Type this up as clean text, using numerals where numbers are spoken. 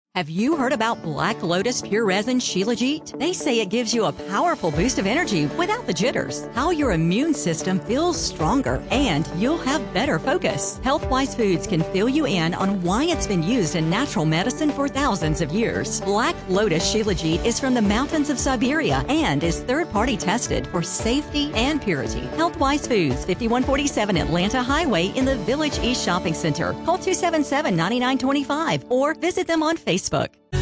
Have you heard about Black Lotus Pure Resin Shilajit? They say it gives you a powerful boost of energy without the jitters, how your immune system feels stronger, and you'll have better focus. Healthwise Foods can fill you in on why it's been used in natural medicine for thousands of years. Black Lotus Shilajit is from the mountains of Siberia and is third-party tested for safety and purity. Healthwise Foods, 5147 Atlanta Highway in the Village East Shopping Center. Call 277-9925 or visit them on Facebook.